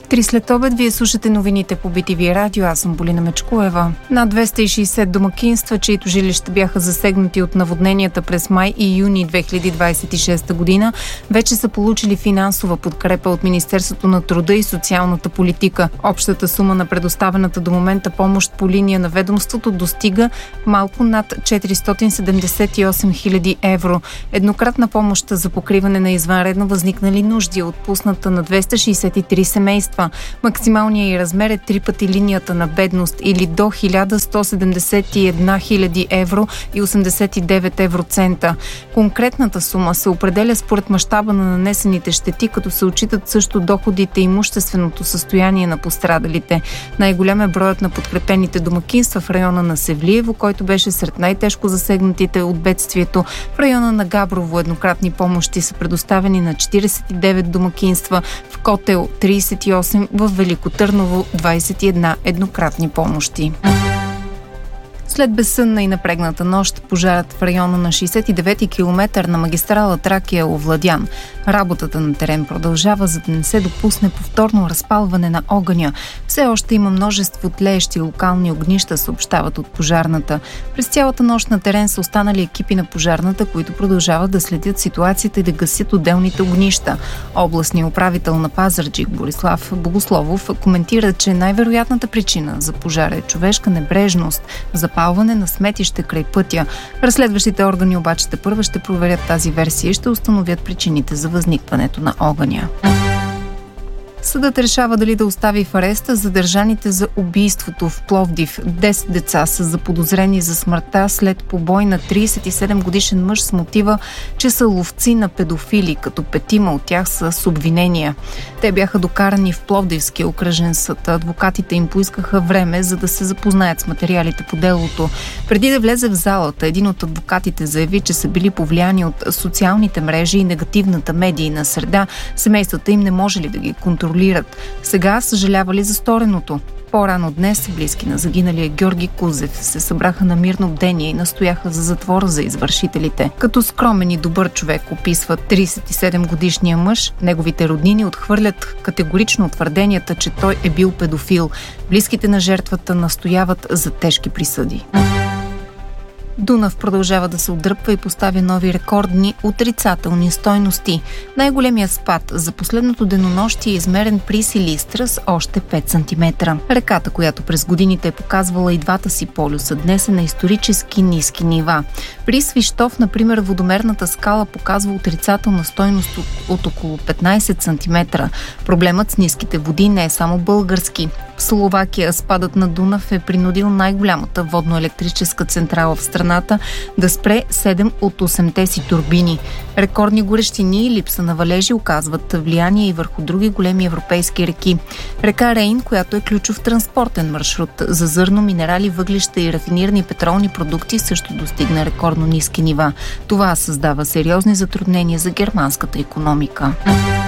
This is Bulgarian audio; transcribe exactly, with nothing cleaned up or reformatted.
Три след обед вие слушате новините по Би Ти Ви радио. Аз съм Полина Мечкоева. Над двеста и шейсет домакинства, чието жилища бяха засегнати от наводненията през май и юни две хиляди двадесет и шеста година, вече са получили финансова подкрепа от Министерството на труда и социалната политика. Общата сума на предоставената до момента помощ по линия на ведомството достига малко над четиристотин седемдесет и осем хиляди евро. Еднократна помощ за покриване на извънредно възникнали нужди е отпусната на двеста шейсет и три семейства. Максималният й размер е три пъти линията на бедност или до хиляда сто седемдесет и една хиляди евро и осемдесет и девет евроцента. Конкретната сума се определя според мащаба на нанесените щети, като се отчитат също доходите и имущественото състояние на пострадалите. Най-голям е броят на подкрепените домакинства в района на Севлиево, който беше сред най-тежко засегнатите от бедствието. В района на Габрово еднократни помощи са предоставени на четиридесет и девет домакинства, в Котел тридесет и осем, в Велико Търново двадесет и една еднократни помощи. След безсънна и напрегната нощ, пожарът в района на шейсет и девети километър на магистрала Тракия е овладян. Работата на терен продължава, за да не се допусне повторно разпалване на огъня. Все още има множество тлеещи локални огнища, съобщават от пожарната. През цялата нощ на терен са останали екипи на пожарната, които продължават да следят ситуацията и да гасят отделните огнища. Областният управител на Пазарджик Борислав Богословов коментира, че най-вероятната причина за пожара е човешка небрежност, запалване на сметище край пътя. Разследващите органи обаче тепърва ще проверят тази версия и ще установят причините за възникването на огъня. Съдът решава дали да остави в ареста задържаните за убийството в Пловдив. десет деца са заподозрени за смъртта след побой на тридесет и седем годишен мъж с мотива, че са ловци на педофили, като петима от тях са с обвинения. Те бяха докарани в Пловдивския окръжен съд. Адвокатите им поискаха време, за да се запознаят с материалите по делото. Преди да влезе в залата, един от адвокатите заяви, че са били повлияни от социалните мрежи и негативната медийна среда. Семействата им не можели да ги контролират. Сега съжалявали за стореното. По-рано днес близки на загиналия Георги Кузев се събраха на мирно бдение и настояха за затвор за извършителите. Като скромен и добър човек, описва тридесет и седем годишния мъж, неговите роднини отхвърлят категорично твърденията, че той е бил педофил. Близките на жертвата настояват за тежки присъди. Дунав продължава да се отдръпва и поставя нови рекордни отрицателни стойности. Най-големият спад за последното денонощие е измерен при Силистра с още пет сантиметра. Реката, която през годините е показвала и двата си полюса, днес е на исторически ниски нива. При Свищов, например, водомерната скала показва отрицателна стойност от, от около петнадесет сантиметра. Проблемът с ниските води не е само български. В Словакия спадът на Дунав е принудил най-голямата водно-електрическа централа в страната да спре седем от осемте си турбини. Рекордни горещини и липса на валежи оказват влияние и върху други големи европейски реки. Река Рейн, която е ключов транспортен маршрут за зърно, минерали, въглища и рафинирани петролни продукти, също достигна рекордно ниски нива. Това създава сериозни затруднения за германската икономика.